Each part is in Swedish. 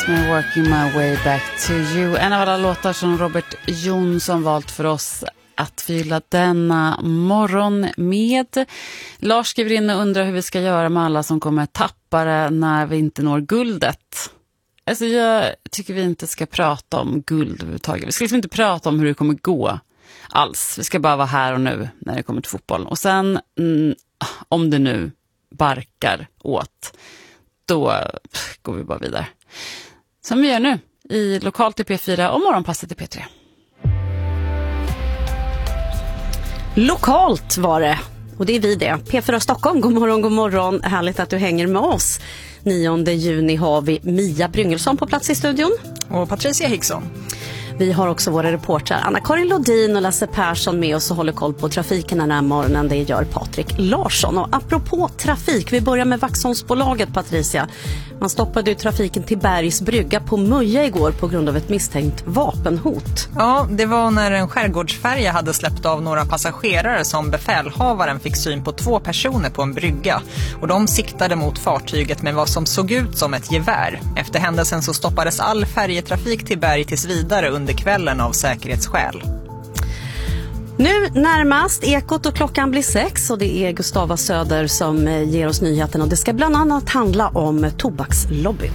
Med Working My Way Back to You. En av alla låtar som Robert Jonsson valt för oss att fylla denna morgon med. Lars skriver in och undrar hur vi ska göra med alla som kommer tappa det när vi inte når guldet. Alltså jag tycker vi inte ska prata om guld överhuvudtaget. Vi ska liksom inte prata om hur det kommer gå alls. Vi ska bara vara här och nu när det kommer till fotboll. Och sen om det nu barkar åt, då går vi bara vidare. Som vi gör nu i Lokalt i P4 och Morgonpasset i P3. Lokalt var det, och det är vi det. P4 Stockholm, god morgon, god morgon. Härligt att du hänger med oss. 9 juni har vi Mia Bryngelsson på plats i studion. Och Patricia Hickson. Vi har också våra reportrar Anna-Karin Lodin och Lasse Persson med oss och håller koll på trafiken den här morgonen. Det gör Patrik Larsson. Och apropå trafik, vi börjar med Vaxholmsbolaget, Patricia. Man stoppade ju trafiken till Bergs brygga på Möja igår på grund av ett misstänkt vapenhot. Ja, det var när en skärgårdsfärja hade släppt av några passagerare som befälhavaren fick syn på 2 personer på en brygga. Och de siktade mot fartyget med vad som såg ut som ett gevär. Efter händelsen så stoppades all färjetrafik till Berg tills vidare under kvällen av säkerhetsskäl. Nu närmast Ekot och klockan blir 6 och det är Gustava Söder som ger oss nyheten och det ska bland annat handla om tobakslobbyn.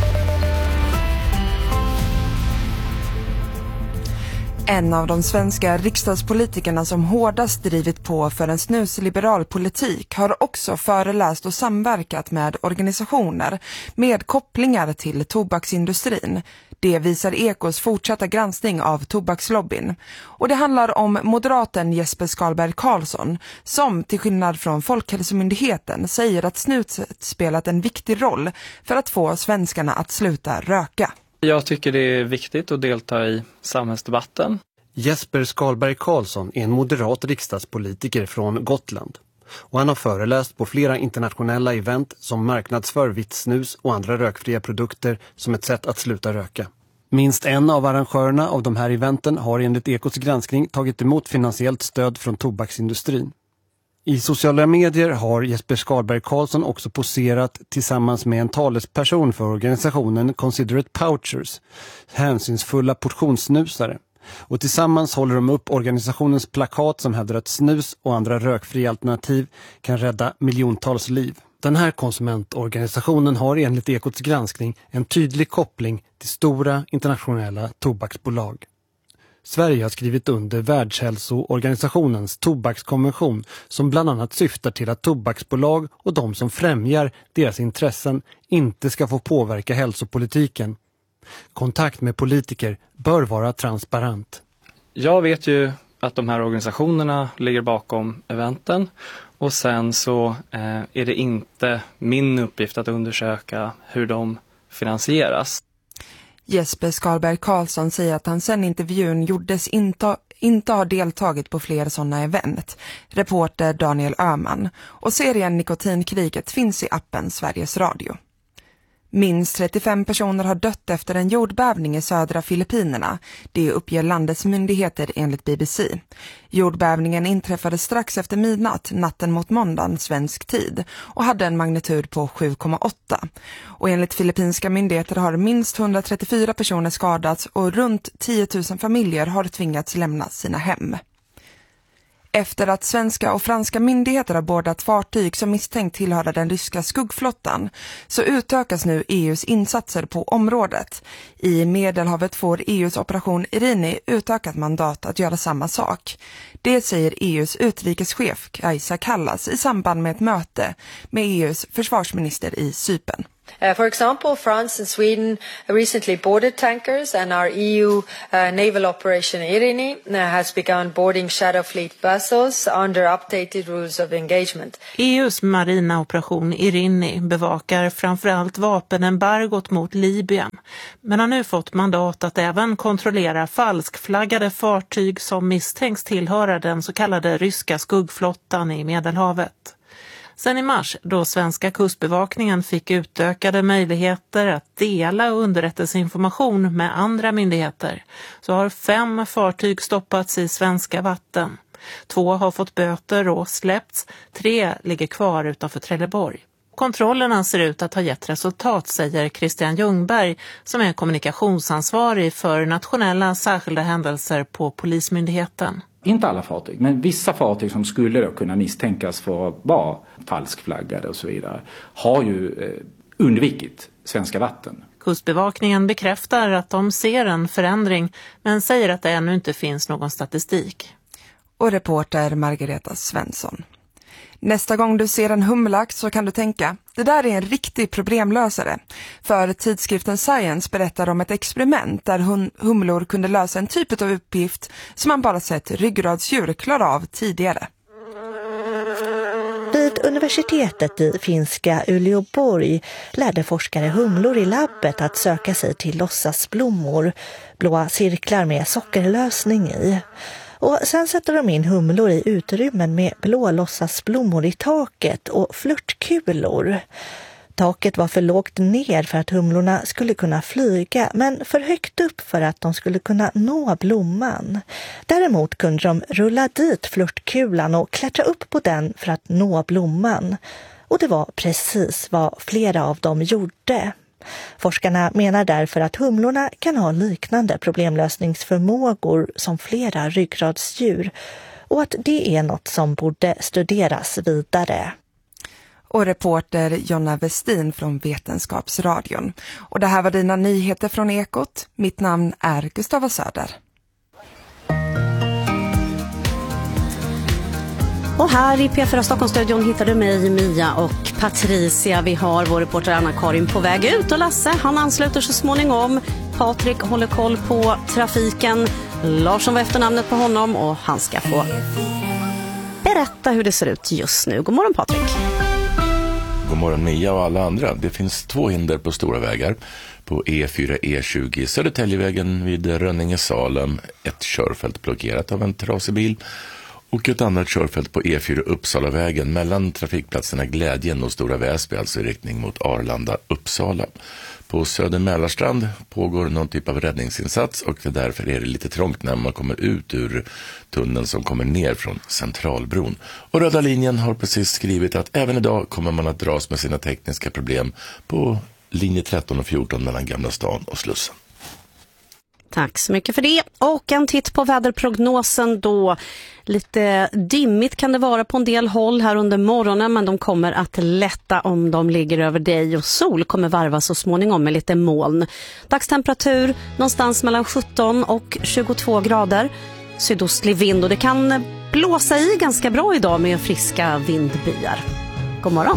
En av de svenska riksdagspolitikerna som hårdast drivit på för en snusliberal politik har också föreläst och samverkat med organisationer med kopplingar till tobaksindustrin. Det visar Ekos fortsatta granskning av tobakslobbyn. Och det handlar om moderaten Jesper Skalberg Karlsson som till skillnad från Folkhälsomyndigheten säger att snuset spelat en viktig roll för att få svenskarna att sluta röka. Jag tycker det är viktigt att delta i samhällsdebatten. Jesper Skalberg Karlsson är en moderat riksdagspolitiker från Gotland. Och han har föreläst på flera internationella event som marknadsför vitt snus och andra rökfria produkter som ett sätt att sluta röka. Minst en av arrangörerna av de här eventen har enligt Ekots granskning tagit emot finansiellt stöd från tobaksindustrin. I sociala medier har Jesper Skalberg Karlsson också poserat tillsammans med en talesperson för organisationen Considerate Pouchers, hänsynsfulla portionssnusare. Och tillsammans håller de upp organisationens plakat som hävdar att snus och andra rökfria alternativ kan rädda miljontals liv. Den här konsumentorganisationen har enligt Ekots granskning en tydlig koppling till stora internationella tobaksbolag. Sverige har skrivit under Världshälsoorganisationens tobakskonvention som bland annat syftar till att tobaksbolag och de som främjar deras intressen inte ska få påverka hälsopolitiken. Kontakt med politiker bör vara transparent. Jag vet ju att de här organisationerna ligger bakom eventen och sen så är det inte min uppgift att undersöka hur de finansieras. Jesper Skalberg Karlsson säger att han sedan intervjun gjordes inte har deltagit på flera sådana event. Reporter Daniel Öhman. Och serien Nikotinkriget finns i appen Sveriges Radio. Minst 35 personer har dött efter en jordbävning i södra Filippinerna. Det uppger landets myndigheter enligt BBC. Jordbävningen inträffade strax efter midnatt natten mot måndagen svensk tid och hade en magnitud på 7,8. Och enligt filippinska myndigheter har minst 134 personer skadats och runt 10 000 familjer har tvingats lämna sina hem. Efter att svenska och franska myndigheter har bordat fartyg som misstänkt tillhöra den ryska skuggflottan så utökas nu EUs insatser på området. I Medelhavet får EUs operation Irini utökat mandat att göra samma sak. Det säger EUs utrikeschef Kaisa Kallas i samband med ett möte med EUs försvarsminister i Cypern. For example, France and Sweden recently boarded tankers and our EU naval operation Irini has begun boarding Shadow Fleet vessels under updated rules of engagement. EUs marina operation Irini bevakar framförallt vapenembargot mot Libyen, men har nu fått mandat att även kontrollera falskflaggade fartyg som misstänks tillhöra den så kallade ryska skuggflottan i Medelhavet. Sen i mars, då svenska kustbevakningen fick utökade möjligheter att dela underrättelseinformation med andra myndigheter, så har 5 fartyg stoppats i svenska vatten. 2 har fått böter och släppts, 3 ligger kvar utanför Trelleborg. Kontrollerna ser ut att ha gett resultat, säger Christian Ljungberg som är kommunikationsansvarig för nationella särskilda händelser på Polismyndigheten. Inte alla fartyg, men vissa fartyg som skulle då kunna misstänkas för att vara falskflaggade och så vidare har ju undvikit svenska vatten. Kustbevakningen bekräftar att de ser en förändring men säger att det ännu inte finns någon statistik. Och reporter Margareta Svensson. Nästa gång du ser en humlax så kan du tänka, det där är en riktig problemlösare. För tidskriften Science berättar om ett experiment där humlor kunde lösa en typ av uppgift som man bara sett ryggradsdjur klara av tidigare. Vid universitetet i finska Uleåborg lärde forskare humlor i labbet att söka sig till låtsasblommor, blåa cirklar med sockerlösning i. Och sen sätter de in humlor i utrymmen med blå låtsasblommor i taket och flörtkulor. Taket var för lågt ner för att humlorna skulle kunna flyga, men för högt upp för att de skulle kunna nå blomman. Däremot kunde de rulla dit flörtkulan och klättra upp på den för att nå blomman. Och det var precis vad flera av dem gjorde. Forskarna menar därför att humlorna kan ha liknande problemlösningsförmågor som flera ryggradsdjur och att det är något som borde studeras vidare. Och reporter Jonna Westin från Vetenskapsradion. Och det här var dina nyheter från Ekot. Mitt namn är Gustava Söder. Och här i P4 Stockholmsstudion hittar du mig, Mia och Patricia. Vi har vår reporter Anna-Karin på väg ut och Lasse, han ansluter så småningom. Patrik håller koll på trafiken. Larsson var efternamnet på honom och han ska få berätta hur det ser ut just nu. God morgon Patrik. God morgon Mia och alla andra. Det finns 2 hinder på stora vägar. På E4, E20 Södertäljevägen vid Rönninge-Salem. Ett körfält blockerat av en trasig bil. Och ett annat körfält på E4 Uppsalavägen mellan trafikplatserna Glädjen och Stora Väsby, alltså i riktning mot Arlanda-Uppsala. På Söder Mälarstrand pågår någon typ av räddningsinsats och därför är det lite trångt när man kommer ut ur tunneln som kommer ner från Centralbron. Och Röda linjen har precis skrivit att även idag kommer man att dras med sina tekniska problem på linje 13 och 14 mellan Gamla stan och Slussen. Tack så mycket för det. Och en titt på väderprognosen då. Lite dimmigt kan det vara på en del håll här under morgonen, men de kommer att lätta om de ligger över dig och sol kommer varva så småningom med lite moln. Dagstemperatur någonstans mellan 17 och 22 grader. Sydostlig vind och det kan blåsa i ganska bra idag med friska vindbyar. God morgon.